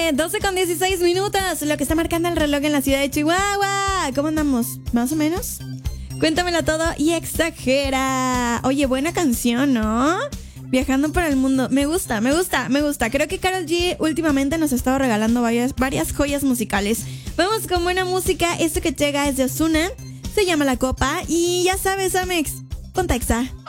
12 con 16 minutos, lo que está marcando el reloj en la ciudad de Chihuahua. ¿Cómo andamos? ¿Más o menos? Cuéntamelo todo y exagera. Oye, buena canción, ¿no? Viajando por el mundo. Me gusta. Creo que Karol G últimamente nos ha estado regalando varias joyas musicales. Vamos con buena música. Esto que llega es de Ozuna. Se llama La Copa. Y ya sabes, Amex, ponte Exa.